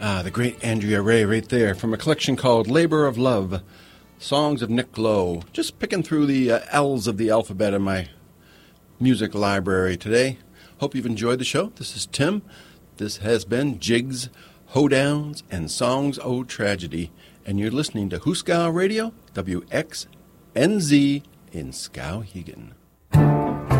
The great Andrea Ray right there from a collection called Labor of Love, Songs of Nick Lowe. Just picking through the L's of the alphabet in my music library today. Hope you've enjoyed the show. This is Tim. This has been Jigs, Hoedowns, and Songs O' Tragedy. And you're listening to Hooskow Radio, WXNZ in Skowhegan.